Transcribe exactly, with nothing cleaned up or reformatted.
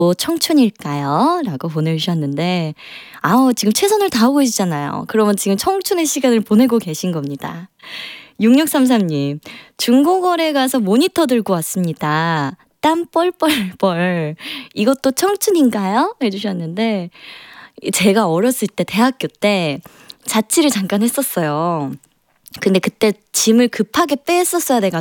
청춘일까요? 라고 보내주셨는데 아우 지금 최선을 다하고 계시잖아요. 그러면 지금 청춘의 시간을 보내고 계신 겁니다. 육육삼삼 님 중고거래 가서 모니터 들고 왔습니다. 땀 뻘뻘뻘 이것도 청춘인가요? 해주셨는데 제가 어렸을 때 대학교 때 자취를 잠깐 했었어요. 근데 그때 짐을 급하게 뺐었어야 돼가지고